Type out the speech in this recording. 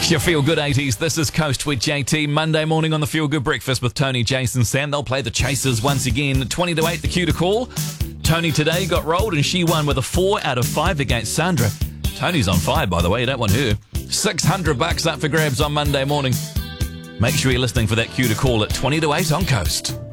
Your Feel Good 80s. This is Coast with JT. Monday morning on the Feel Good Breakfast with Tony, Jason, Sam. They'll play the Chasers once again. 20 to 8, the cue to call. Tony today got rolled and she won with a 4 out of 5 against Sandra. Tony's on fire, by the way. You don't want her. $600 up for grabs on Monday morning. Make sure you're listening for that cue to call at 20 to 8 on Coast.